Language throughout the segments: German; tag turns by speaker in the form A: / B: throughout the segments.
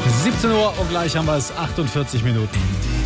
A: 17 Uhr und gleich haben wir es, 48 Minuten.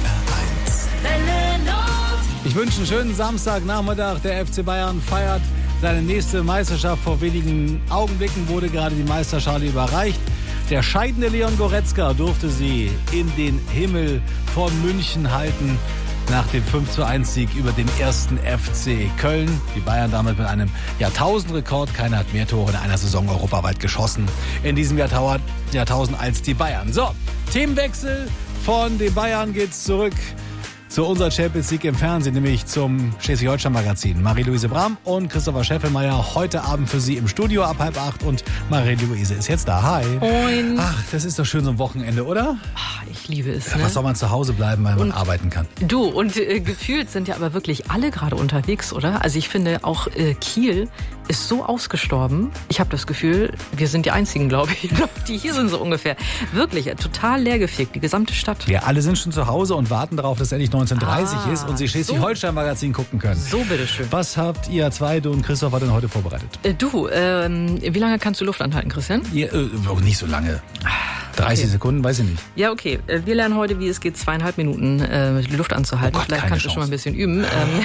A: Ich wünsche einen schönen Samstagnachmittag. Der FC Bayern feiert seine nächste Meisterschaft. Vor wenigen Augenblicken wurde gerade die Meisterschale überreicht. Der scheidende Leon Goretzka durfte sie in den Himmel von München halten. Nach dem 5:1-Sieg über den ersten FC Köln. Die Bayern damit mit einem Jahrtausendrekord. Keiner hat mehr Tore in einer Saison europaweit geschossen in diesem Jahrtausend als die Bayern. So, Themenwechsel. Von den Bayern geht's zurück zu unserer Champions League im Fernsehen, nämlich zum Schleswig-Holstein-Magazin. Marie-Louise Brahm und Christopher Scheffelmeier heute Abend für Sie im Studio ab 7:30 und Marie-Louise ist jetzt da. Hi.
B: Moin.
A: Ach, das ist doch schön so ein Wochenende, oder?
B: Ach, ich liebe es.
A: Ja, was soll man zu Hause bleiben, weil man arbeiten kann?
B: Du, und gefühlt sind ja aber wirklich alle gerade unterwegs, oder? Also ich finde auch Kiel ist so ausgestorben. Ich habe das Gefühl, wir sind die Einzigen, glaube ich, die hier sind so ungefähr. Wirklich, total leergefegt, die gesamte Stadt.
A: Ja, alle sind schon zu Hause und warten darauf, dass endlich 19:30 ist und sie Schleswig-Holstein-Magazin gucken können.
B: So, bitteschön.
A: Was habt ihr zwei, du und Christopher, denn heute vorbereitet?
B: Wie lange kannst du Luft anhalten, Christian?
A: Ja, nicht so lange. 30 Sekunden, weiß ich nicht.
B: Ja, okay. Wir lernen heute, wie es geht, 2,5 Minuten die Luft anzuhalten.
A: Oh Gott,
B: vielleicht kannst du schon mal ein bisschen üben.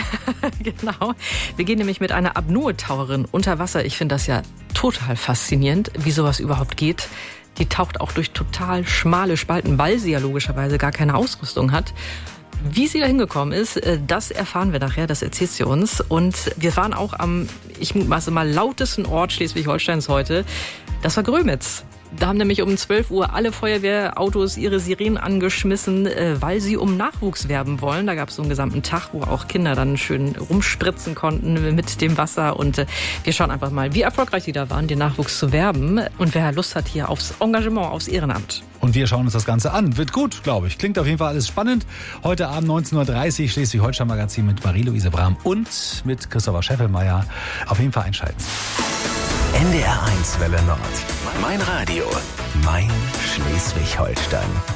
B: Genau. Wir gehen nämlich mit einer Apnoe-Taucherin unter Wasser. Ich finde das ja total faszinierend, wie sowas überhaupt geht. Die taucht auch durch total schmale Spalten, weil sie ja logischerweise gar keine Ausrüstung hat. Wie sie da hingekommen ist, das erfahren wir nachher, das erzählt sie uns. Und wir waren auch am, ich mutmaße mal, lautesten Ort Schleswig-Holsteins heute. Das war Grömitz. Da haben nämlich um 12 Uhr alle Feuerwehrautos ihre Sirenen angeschmissen, weil sie um Nachwuchs werben wollen. Da gab es so einen gesamten Tag, wo auch Kinder dann schön rumspritzen konnten mit dem Wasser. Und wir schauen einfach mal, wie erfolgreich sie da waren, den Nachwuchs zu werben. Und wer Lust hat hier aufs Engagement, aufs Ehrenamt.
A: Und wir schauen uns das Ganze an. Wird gut, glaube ich. Klingt auf jeden Fall alles spannend. Heute Abend 19:30 Uhr Schleswig-Holstein-Magazin mit Marie-Louise Brahm und mit Christopher Scheffelmeier. Auf jeden Fall einschalten.
C: NDR 1 Welle Nord. Mein Radio. Mein Schleswig-Holstein.